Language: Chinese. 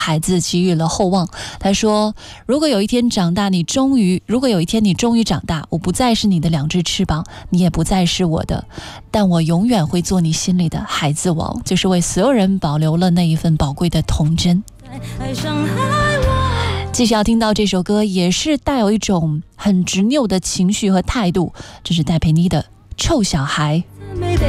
孩子给予了厚望。他说，如果有一天你终于长大，我不再是你的2只翅膀，你也不再是我的，但我永远会做你心里的孩子王，就是为所有人保留了那一份宝贵的童真。继续要听到这首歌，也是带有一种很执拗的情绪和态度，这是戴佩妮的臭小孩。